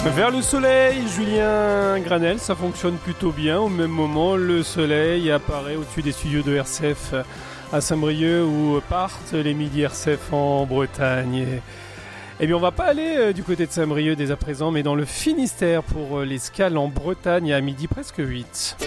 Vers le soleil, Julien Granel, ça fonctionne plutôt bien. Au même moment, le soleil apparaît au-dessus des studios de RCF à Saint-Brieuc où partent les midis RCF en Bretagne. Eh bien, on va pas aller du côté de Saint-Brieuc dès à présent, mais dans le Finistère pour l'escale en Bretagne à midi presque 8.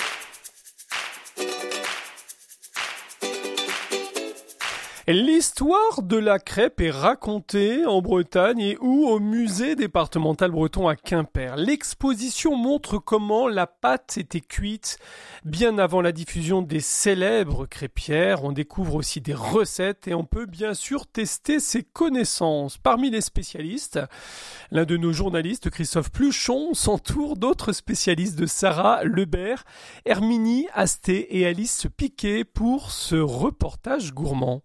L'histoire de la crêpe est racontée en Bretagne et ou au musée départemental breton à Quimper. L'exposition montre comment la pâte était cuite bien avant la diffusion des célèbres crêpières. On découvre aussi des recettes et on peut bien sûr tester ses connaissances. Parmi les spécialistes, l'un de nos journalistes, Christophe Pluchon, s'entoure d'autres spécialistes de Sarah Lebert, Herminie Asté et Alice Piquet pour ce reportage gourmand.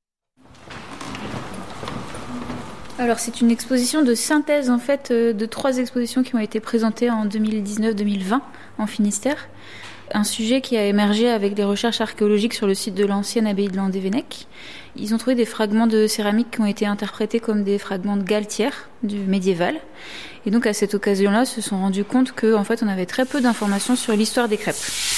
Alors c'est une exposition de synthèse en fait de 3 expositions qui ont été présentées en 2019-2020 en Finistère. Un sujet qui a émergé avec des recherches archéologiques sur le site de l'ancienne abbaye de Landévennec. Ils ont trouvé des fragments de céramique qui ont été interprétés comme des fragments de galetière du médiéval. Et donc à cette occasion-là, ils se sont rendus compte qu'en fait on avait très peu d'informations sur l'histoire des crêpes.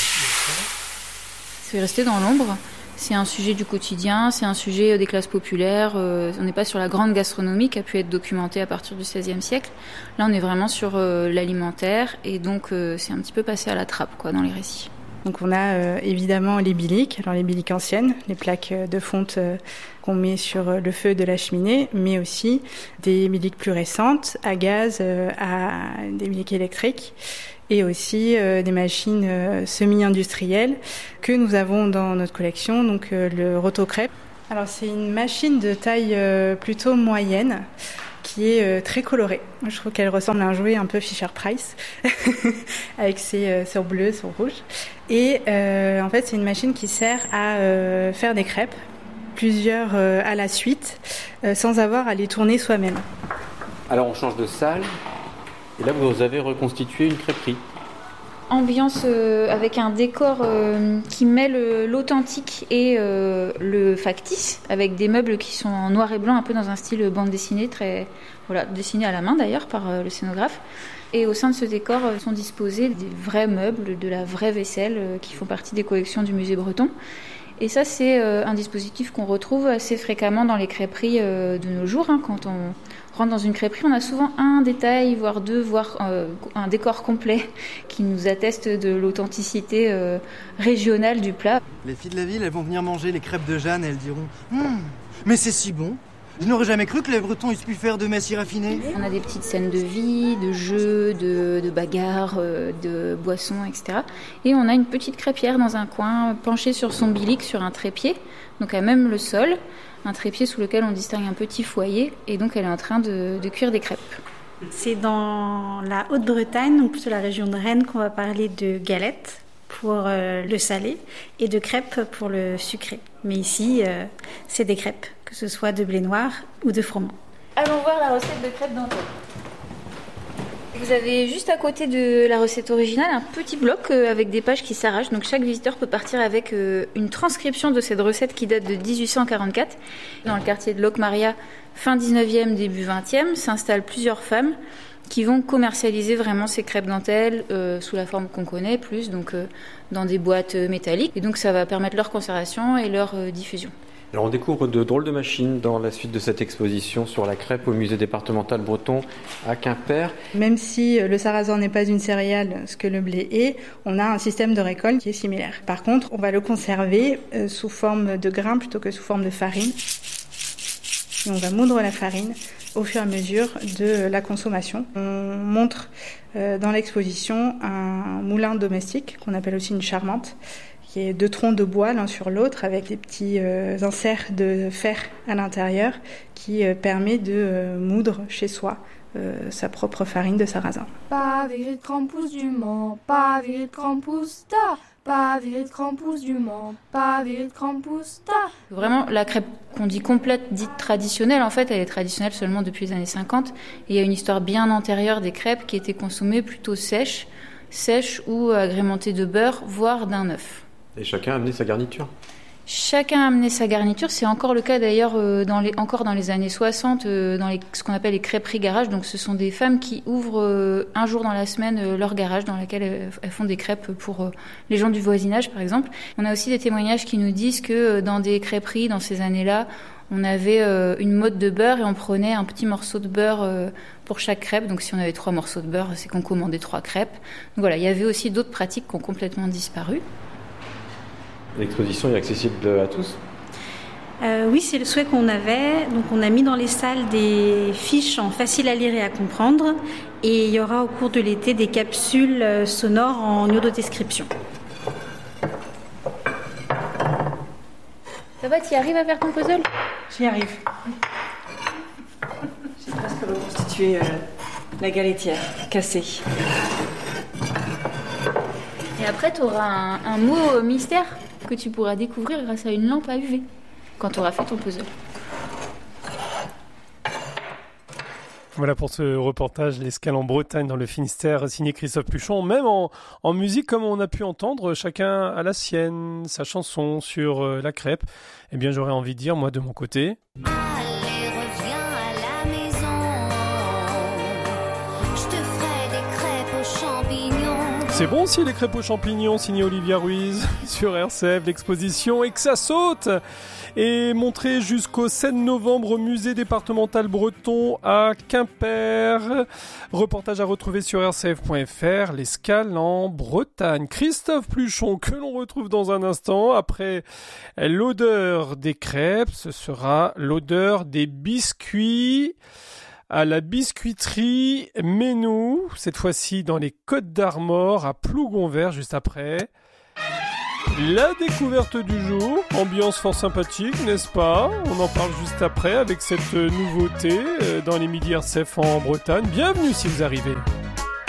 C'est resté dans l'ombre. C'est un sujet du quotidien, c'est un sujet des classes populaires. On n'est pas sur la grande gastronomie qui a pu être documentée à partir du XVIe siècle. Là, on est vraiment sur l'alimentaire et donc c'est un petit peu passé à la trappe dans les récits. Donc on a évidemment les biliques, alors les biliques anciennes, les plaques de fonte qu'on met sur le feu de la cheminée, mais aussi des biliques plus récentes, à gaz, à des biliques électriques. Et aussi des machines semi-industrielles que nous avons dans notre collection, donc le rotocrêpe. Alors c'est une machine de taille plutôt moyenne qui est très colorée. Je trouve qu'elle ressemble à un jouet un peu Fisher-Price avec ses sur bleu, sur rouge. Et en fait c'est une machine qui sert à faire des crêpes, plusieurs à la suite, sans avoir à les tourner soi-même. Alors on change de salle. Et là, vous avez reconstitué une crêperie. Ambiance avec un décor qui mêle l'authentique et le factice, avec des meubles qui sont en noir et blanc, un peu dans un style bande dessinée, dessiné à la main d'ailleurs par le scénographe. Et au sein de ce décor sont disposés des vrais meubles, de la vraie vaisselle qui font partie des collections du musée breton. Et ça, c'est un dispositif qu'on retrouve assez fréquemment dans les crêperies de nos jours. Quand on rentre dans une crêperie, on a souvent un détail, voire 2, voire un décor complet qui nous atteste de l'authenticité régionale du plat. Les filles de la ville, elles vont venir manger les crêpes de Jeanne et elles diront « Mais c'est si bon ! Je n'aurais jamais cru que les Bretons eussent pu faire de mets si raffinés. » On a des petites scènes de vie, de jeux, de bagarres, de boissons, etc. Et on a une petite crêpière dans un coin, penchée sur son bilic, sur un trépied, donc à même le sol, un trépied sous lequel on distingue un petit foyer, et donc elle est en train de cuire des crêpes. C'est dans la Haute-Bretagne, donc plutôt la région de Rennes, qu'on va parler de galettes pour le salé et de crêpes pour le sucré. Mais ici, c'est des crêpes, que ce soit de blé noir ou de froment. Allons voir la recette de crêpes dentelles. Vous avez juste à côté de la recette originale un petit bloc avec des pages qui s'arrachent. Donc chaque visiteur peut partir avec une transcription de cette recette qui date de 1844. Dans le quartier de Locmaria, fin 19e, début 20e, s'installent plusieurs femmes qui vont commercialiser vraiment ces crêpes dentelles sous la forme qu'on connaît, donc dans des boîtes métalliques. Et donc ça va permettre leur conservation et leur diffusion. Alors on découvre de drôles de machines dans la suite de cette exposition sur la crêpe au musée départemental breton à Quimper. Même si le sarrasin n'est pas une céréale, ce que le blé est, on a un système de récolte qui est similaire. Par contre, on va le conserver sous forme de grains plutôt que sous forme de farine. Et on va moudre la farine au fur et à mesure de la consommation. On montre dans l'exposition un moulin domestique qu'on appelle aussi une charmante, qui est 2 troncs de bois l'un sur l'autre avec des petits inserts de fer à l'intérieur qui permet de moudre chez soi sa propre farine de sarrasin. Pas viré de Krampus du Mans, pas viré de Krampus da, pas viré de Krampus du Mans, pas viré de Krampus da. Vraiment, la crêpe qu'on dit complète, dite traditionnelle, en fait, elle est traditionnelle seulement depuis les années 50. Et il y a une histoire bien antérieure des crêpes qui étaient consommées plutôt sèches ou agrémentées de beurre, voire d'un œuf. Et chacun a amené sa garniture. Chacun amenait sa garniture. C'est encore le cas d'ailleurs encore dans les années 60, ce qu'on appelle les crêperies garage. Donc ce sont des femmes qui ouvrent un jour dans la semaine leur garage dans lequel elles font des crêpes pour les gens du voisinage par exemple. On a aussi des témoignages qui nous disent que dans des crêperies dans ces années-là, on avait une mode de beurre et on prenait un petit morceau de beurre pour chaque crêpe. Donc si on avait 3 morceaux de beurre, c'est qu'on commandait 3 crêpes. Donc voilà, il y avait aussi d'autres pratiques qui ont complètement disparu. L'exposition est accessible à tous ? Oui, c'est le souhait qu'on avait. Donc, on a mis dans les salles des fiches en facile à lire et à comprendre. Et il y aura au cours de l'été des capsules sonores en audio-description. Ça va, tu y arrives à faire ton puzzle ? J'y arrive. J'ai presque reconstitué la galetière cassée. Et après, tu auras un mot mystère que tu pourras découvrir grâce à une lampe à UV quand tu auras fait ton puzzle. Voilà pour ce reportage, l'escale en Bretagne dans le Finistère, signé Christophe Pluchon. Même en musique, comme on a pu entendre, chacun a la sienne, sa chanson sur la crêpe. Eh bien, j'aurais envie de dire, moi, de mon côté... Allez, reviens à la maison, je te ferai des crêpes aux champignons. C'est bon aussi les crêpes aux champignons, signé Olivia Ruiz sur RCF, l'exposition Et que ça saute est montrée jusqu'au 7 novembre au musée départemental breton à Quimper. Reportage à retrouver sur rcf.fr, l'escale en Bretagne. Christophe Pluchon, que l'on retrouve dans un instant. Après l'odeur des crêpes, ce sera l'odeur des biscuits à la biscuiterie Ménou, cette fois-ci dans les Côtes d'Armor, à Plougonvert, juste après. La découverte du jour, ambiance fort sympathique, n'est-ce pas ? On en parle juste après avec cette nouveauté dans les Midi RCF en Bretagne. Bienvenue si vous arrivez.